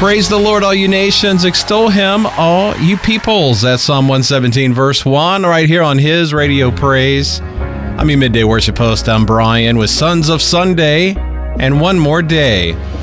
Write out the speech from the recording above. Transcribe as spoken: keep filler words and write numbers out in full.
Praise the Lord, all you nations. Extol him, all you peoples. That's Psalm one seventeen, verse one, right here on his Radio Praise. I'm your midday worship host. I'm Brian with Sons of Sunday and one more day.